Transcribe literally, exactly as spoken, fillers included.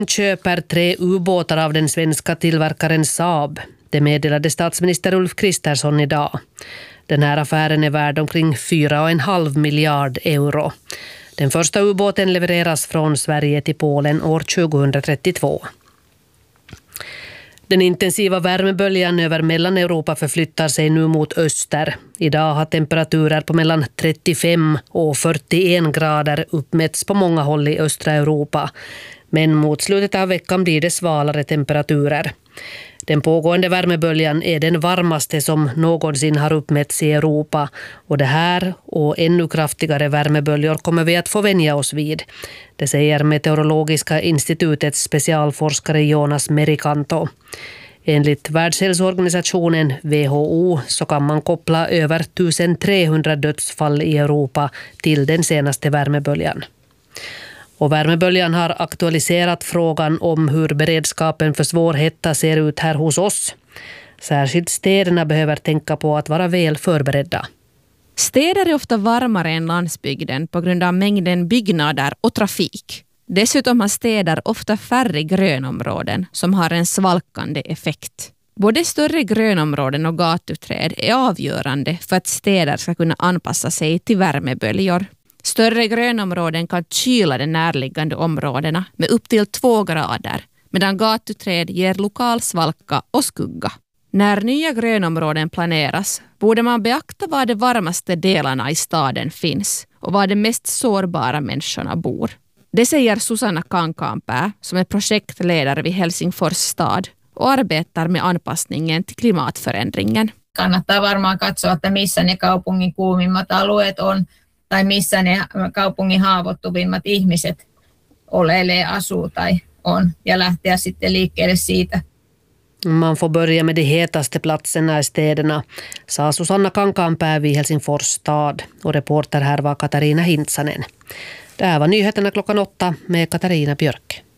köper tre ubåtar av den svenska tillverkaren Saab. Det meddelade statsminister Ulf Kristersson idag. Den här affären är värd omkring fyra och en halv miljard euro. Den första ubåten levereras från Sverige till Polen år tjugohundratrettiotvå. Den intensiva värmeböljan över Mellaneuropa förflyttar sig nu mot öster. Idag har temperaturer på mellan trettiofem och fyrtioen grader uppmätts på många håll i östra Europa. Men mot slutet av veckan blir det svalare temperaturer. Den pågående värmeböljan är den varmaste som någonsin har uppmätts i Europa, och det här och ännu kraftigare värmeböljor kommer vi att få vänja oss vid. Det säger Meteorologiska institutets specialforskare Jonas Merikanto. Enligt Världshälsoorganisationen W H O så kan man koppla över tusentrehundra dödsfall i Europa till den senaste värmeböljan. Och värmeböljan har aktualiserat frågan om hur beredskapen för svår hetta ser ut här hos oss. Särskilt städerna behöver tänka på att vara väl förberedda. Städer är ofta varmare än landsbygden på grund av mängden byggnader och trafik. Dessutom har städer ofta färre grönområden som har en svalkande effekt. Både större grönområden och gatuträd är avgörande för att städer ska kunna anpassa sig till värmeböljor. Större grönområden kan kyla de närliggande områdena med upp till två grader, medan gatuträd ger lokal svalka och skugga. När nya grönområden planeras borde man beakta var de varmaste delarna i staden finns och var de mest sårbara människorna bor. Det säger Susanna Kankaanpää som är projektledare vid Helsingfors stad och arbetar med anpassningen till klimatförändringen. Kannattaa varmaan katsoa, että missä ne kaupungin kuumimmat alueet on tai missä ne kaupungin haavoittuvimmat ihmiset oleilee, asuu tai on, ja lähteä sitten liikkeelle siitä. Man får börja med de hetaste platserna i städerna, sa Susanna Kankaanpää vid Helsingfors stad, och reporter här var Katarina Hintsanen. Det här var nyheterna klockan åtta med Katarina Björk.